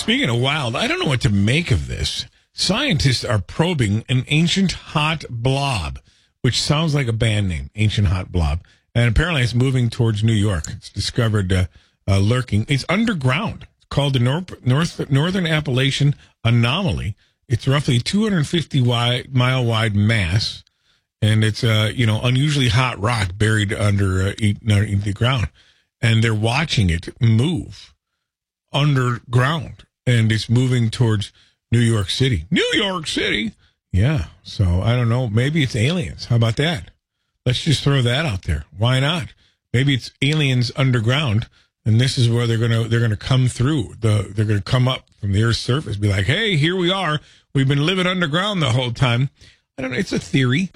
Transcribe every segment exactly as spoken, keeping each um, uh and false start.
Speaking of wild, I don't know what to make of this. Scientists are probing an ancient hot blob, which sounds like a band name, Ancient Hot Blob. And apparently it's moving towards New York. It's discovered uh, uh, lurking. It's underground. It's called the North, North Northern Appalachian Anomaly. It's roughly two hundred fifty wide, mile wide mass. And it's, uh, you know, unusually hot rock buried under, uh, underneath the ground. And they're watching it move underground. And it's moving towards New York City. New York City? Yeah. So I don't know. Maybe it's aliens. How about that? Let's just throw that out there. Why not? Maybe it's aliens underground, and this is where they're gonna they're gonna come through. The they're gonna come up from the Earth's surface, be like, "Hey, here we are. We've been living underground the whole time." I don't know. It's a theory.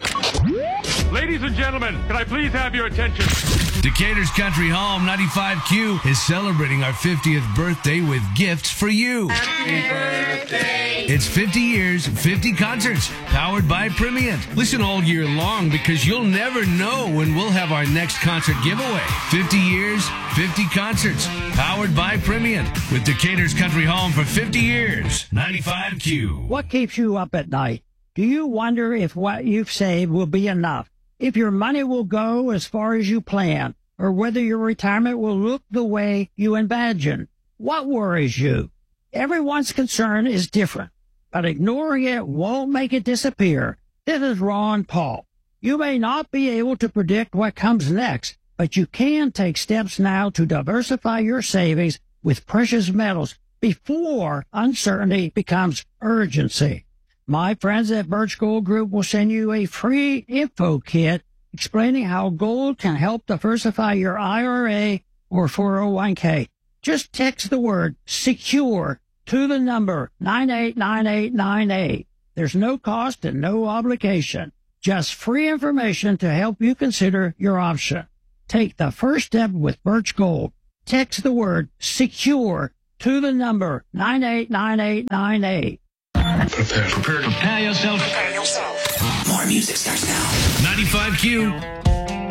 Ladies and gentlemen, can I please have your attention? Decatur's Country Home ninety-five Q is celebrating our fiftieth birthday with gifts for you. Happy birthday. It's fifty years, fifty concerts, powered by Primient. Listen all year long because you'll never know when we'll have our next concert giveaway. fifty years, fifty concerts, powered by Primient. With Decatur's Country Home for fifty years. ninety-five Q. What keeps you up at night? Do you wonder if what you've saved will be enough? If your money will go as far as you plan, or whether your retirement will look the way you imagine? What worries you? Everyone's concern is different, but ignoring it won't make it disappear. This is Ron Paul. You may not be able to predict what comes next, but you can take steps now to diversify your savings with precious metals before uncertainty becomes urgency. My friends at Birch Gold Group will send you a free info kit explaining how gold can help diversify your I R A or four oh one k. Just text the word SECURE to the number nine eight nine eight nine eight. There's no cost and no obligation. Just free information to help you consider your option. Take the first step with Birch Gold. Text the word SECURE to the number nine eight nine eight nine eight. Prepare, prepare, prepare yourself. Prepare yourself. More music starts now. ninety-five Q.